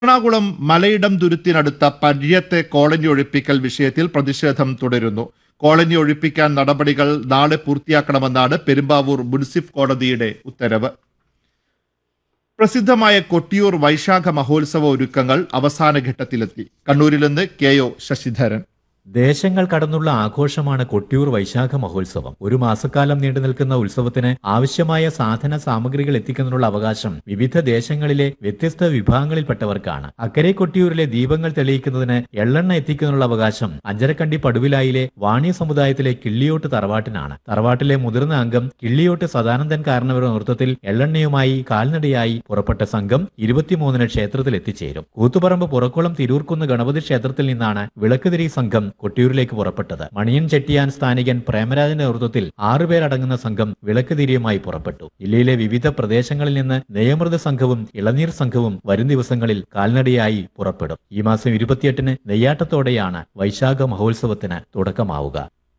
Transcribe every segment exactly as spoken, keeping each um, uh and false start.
Ernakulam Malayidam തുരുത്തിനടുത്ത പര്യത്തെ colony ഒഴിപ്പിക്കൽ വിഷയത്തിൽ പ്രതിഷേധം തുടരുന്നു. കോളനി ഒഴിപ്പിക്കാൻ നടപടികൾ നാളെ പൂർത്തിയാക്കണമെന്നാണ് പെരുമ്പാവൂർ മുൻസിഫ് കോടതിയുടെ ഉത്തരവ്. പ്രസിദ്ധമായ കൊട്ടിയൂർ വൈശാഖ മഹോത്സവ ഒരുക്കങ്ങൾ അവസാന ഘട്ടത്തിലെത്തി. കണ്ണൂരിൽ നിന്ന് കെ ഒ ശശിധരൻ. ദേശങ്ങൾ കടന്നുള്ള ആഘോഷമാണ് കൊട്ടിയൂർ വൈശാഖ മഹോത്സവം. ഒരു മാസക്കാലം നീണ്ടു നിൽക്കുന്ന ഉത്സവത്തിന് ആവശ്യമായ സാധന സാമഗ്രികൾ എത്തിക്കുന്നതിനുള്ള അവകാശം വിവിധ ദേശങ്ങളിലെ വ്യത്യസ്ത വിഭാഗങ്ങളിൽപ്പെട്ടവർക്കാണ്. അക്കരെ കൊട്ടിയൂരിലെ ദീപങ്ങൾ തെളിയിക്കുന്നതിന് എള്ളെണ്ണ എത്തിക്കുന്നതിനുള്ള അവകാശം അഞ്ചരക്കണ്ടി പടുവിലായിലെ വാണി സമുദായത്തിലെ കിള്ളിയോട്ട് തറവാട്ടിനാണ്. തറവാട്ടിലെ മുതിർന്ന അംഗം കിള്ളിയോട്ട് സദാനന്ദൻ കാരണവരുടെ നേതൃത്വത്തിൽ എള്ളെണ്ണയുമായി കാൽനടയായി പുറപ്പെട്ട സംഘം ഇരുപത്തിമൂന്നിന് ക്ഷേത്രത്തിൽ എത്തിച്ചേരും. കൂത്തുപറമ്പ് പുറക്കുളം തിരൂർക്കുന്ന് ഗണപതി ക്ഷേത്രത്തിൽ നിന്നാണ് വിളക്കുതിരി സംഘം കൊട്ടിയൂരിലേക്ക് പുറപ്പെട്ടത്. മണിയൻ ചെട്ടിയാൻ സ്ഥാനികൻ പ്രേമരാജന്റെ നേതൃത്വത്തിൽ ആറുപേരടങ്ങുന്ന സംഘം വിളക്കുതിരിയുമായി പുറപ്പെട്ടു. ജില്ലയിലെ വിവിധ പ്രദേശങ്ങളിൽ നിന്ന് നെയ്യമൃത സംഘവും ഇളനീർ സംഘവും വരും ദിവസങ്ങളിൽ കാൽനടയായി പുറപ്പെടും. ഈ മാസം ഇരുപത്തിയെട്ടിന് നെയ്യാട്ടത്തോടെയാണ് വൈശാഖ മഹോത്സവത്തിന് തുടക്കമാവുക.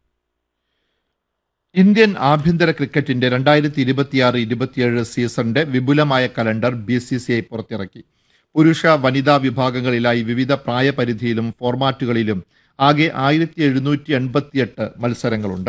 ഇന്ത്യൻ ആഭ്യന്തര ക്രിക്കറ്റിന്റെ രണ്ടായിരത്തി ഇരുപത്തിയാറ് ഇരുപത്തിയേഴ് സീസണിന്റെ വിപുലമായ calendar B C C I പുറത്തിറക്കി. പുരുഷ വനിതാ വിഭാഗങ്ങളിലായി വിവിധ പ്രായപരിധിയിലും ഫോർമാറ്റുകളിലും ആകെ ആയിരത്തി എഴുന്നൂറ്റി എൺപത്തിയെട്ട് മത്സരങ്ങളുണ്ട്.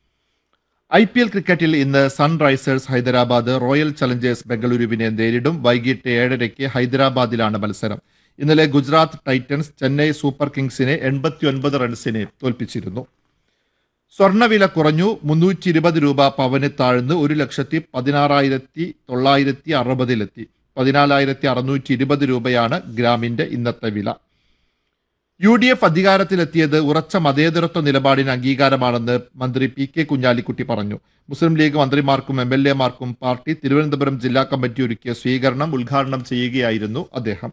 ഐ പി എൽ ക്രിക്കറ്റിൽ ഇന്ന് സൺറൈസേഴ്സ് ഹൈദരാബാദ് റോയൽ ചലഞ്ചേഴ്സ് ബംഗളൂരുവിനെ നേരിടും. വൈകിട്ട് ഏഴരയ്ക്ക് ഹൈദരാബാദിലാണ് മത്സരം. ഇന്നലെ ഗുജറാത്ത് ടൈറ്റൻസ് ചെന്നൈ സൂപ്പർ കിങ്സിനെ എൺപത്തിയൊൻപത് റൺസിന് തോൽപ്പിച്ചിരുന്നു. സ്വർണ്ണവില കുറഞ്ഞു. മുന്നൂറ്റി ഇരുപത് രൂപ പവന് താഴ്ന്ന് ഒരു ലക്ഷത്തി പതിനാറായിരത്തി തൊള്ളായിരത്തി അറുപതിലെത്തി. പതിനാലായിരത്തി അറുന്നൂറ്റി ഇരുപത് രൂപയാണ് ഗ്രാമിന്റെ ഇന്നത്തെ വില. യു ഡി എഫ് അധികാരത്തിലെത്തിയത് ഉറച്ച മതേതരത്വ നിലപാടിന് അംഗീകാരമാണെന്ന് മന്ത്രി പി കെ കുഞ്ഞാലിക്കുട്ടി പറഞ്ഞു. മുസ്ലിം ലീഗ് മന്ത്രിമാർക്കും എം എൽ എമാർക്കും പാർട്ടി തിരുവനന്തപുരം ജില്ലാ കമ്മിറ്റി ഒരുക്കിയ സ്വീകരണം ഉദ്ഘാടനം ചെയ്യുകയായിരുന്നു അദ്ദേഹം.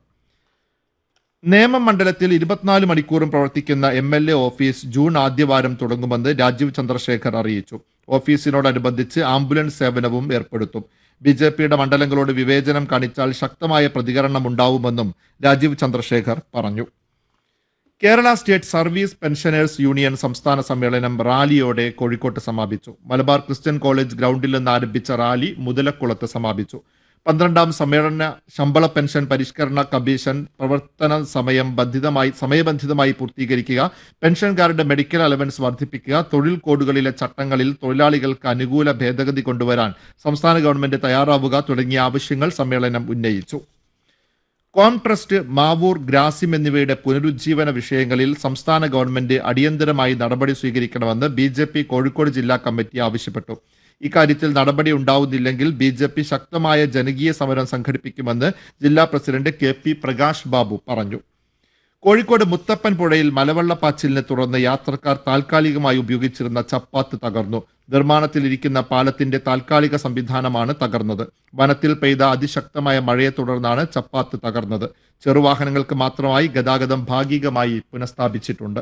നേമം മണ്ഡലത്തിൽ ഇരുപത്തിനാല് മണിക്കൂറും പ്രവർത്തിക്കുന്ന M L A office June ആദ്യവാരം തുടങ്ങുമെന്ന് രാജീവ് ചന്ദ്രശേഖർ അറിയിച്ചു. ഓഫീസിനോടനുബന്ധിച്ച് ആംബുലൻസ് സേവനവും ഏർപ്പെടുത്തും. ബി ജെ പിയുടെ മണ്ഡലങ്ങളോട് വിവേചനം കാണിച്ചാൽ ശക്തമായ പ്രതികരണം ഉണ്ടാവുമെന്നും രാജീവ് ചന്ദ്രശേഖർ പറഞ്ഞു. Kerala state service pensioners union സംസ്ഥാന സമ്മേളനം റാലിയോടെ കോഴിക്കോട്ട് സമാപിച്ചു. മലബാർ ക്രിസ്ത്യൻ കോളേജ് ഗ്രൗണ്ടിൽ നിന്ന് ആരംഭിച്ച റാലി മുതലക്കുളത്ത് സമാപിച്ചു. പന്ത്രണ്ടാം സമ്മേളന ശമ്പള പെൻഷൻ പരിഷ്കരണ കമ്മീഷൻ പ്രവർത്തന സമയം ബന്ധിതമായി സമയബന്ധിതമായി പൂർത്തീകരിക്കുക, പെൻഷൻകാരുടെ മെഡിക്കൽ അലവൻസ് വർദ്ധിപ്പിക്കുക, തൊഴിൽ കോഡുകളിലെ ചട്ടങ്ങളിൽ തൊഴിലാളികൾക്ക് അനുകൂല ഭേദഗതി കൊണ്ടുവരാൻ സംസ്ഥാന ഗവൺമെന്റ് തയ്യാറാവുക തുടങ്ങിയ ആവശ്യങ്ങൾ സമ്മേളനം ഉന്നയിച്ചു. കോം ട്രസ്റ്റ്, മാവൂർ, ഗ്രാസിം എന്നിവയുടെ പുനരുജ്ജീവന വിഷയങ്ങളിൽ സംസ്ഥാന ഗവൺമെന്റ് അടിയന്തരമായി നടപടി സ്വീകരിക്കണമെന്ന് ബി ജെ പി കോഴിക്കോട് ജില്ലാ കമ്മിറ്റി ആവശ്യപ്പെട്ടു. ഇക്കാര്യത്തിൽ നടപടി ഉണ്ടാവുന്നില്ലെങ്കിൽ ബി ജെ പി ശക്തമായ ജനകീയ സമരം സംഘടിപ്പിക്കുമെന്ന് ജില്ലാ president K P Prakash Babu പറഞ്ഞു. കോഴിക്കോട് മുത്തപ്പൻ പുഴയിൽ മലവെള്ളപ്പാച്ചിലിനെ തുടർന്ന് യാത്രക്കാർ താൽക്കാലികമായി ഉപയോഗിച്ചിരുന്ന ചപ്പാത്ത് തകർന്നു. നിർമ്മാണത്തിലിരിക്കുന്ന പാലത്തിന്റെ താൽക്കാലിക സംവിധാനമാണ് തകർന്നത്. വനത്തിൽ പെയ്ത അതിശക്തമായ മഴയെ തുടർന്നാണ് ചപ്പാത്ത് തകർന്നത്. ചെറുവാഹനങ്ങൾക്ക് മാത്രമായി ഗതാഗതം ഭാഗികമായി പുനഃസ്ഥാപിച്ചിട്ടുണ്ട്.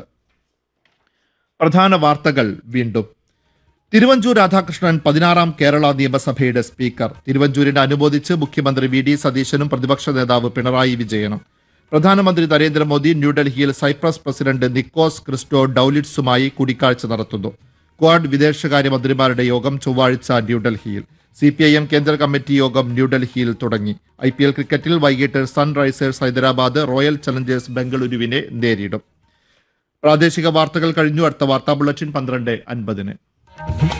പ്രധാന വാർത്തകൾ വീണ്ടും. തിരുവഞ്ചൂർ രാധാകൃഷ്ണൻ പതിനാറാം കേരള നിയമസഭയുടെ സ്പീക്കർ. തിരുവഞ്ചൂരിനെ അനുമോദിച്ച് മുഖ്യമന്ത്രി വി ഡി സതീശനും പ്രതിപക്ഷ നേതാവ് പിണറായി വിജയനും. പ്രധാനമന്ത്രി നരേന്ദ്രമോദി ന്യൂഡൽഹിയിൽ സൈപ്രസ് പ്രസിഡന്റ് നിക്കോസ് ക്രിസ്റ്റോ ഡൌലിറ്റ്സുമായി കൂടിക്കാഴ്ച നടത്തുന്നു. ക്വാഡ് വിദേശകാര്യമന്ത്രിമാരുടെ യോഗം ചൊവ്വാഴ്ച ന്യൂഡൽഹിയിൽ. സി പി ഐ എം കേന്ദ്ര കമ്മിറ്റി യോഗം ന്യൂഡൽഹിയിൽ തുടങ്ങി. ഐ പി എൽ ക്രിക്കറ്റിൽ വൈകിട്ട് സൺറൈസേഴ്സ് ഹൈദരാബാദ് റോയൽ ചലഞ്ചേഴ്സ് ബംഗളൂരുവിനെ നേരിടും. പ്രാദേശിക വാർത്തകൾ കഴിഞ്ഞു. അടുത്ത വാർത്താ ബുള്ളറ്റിൻ പന്ത്രണ്ട് അൻപതിന്.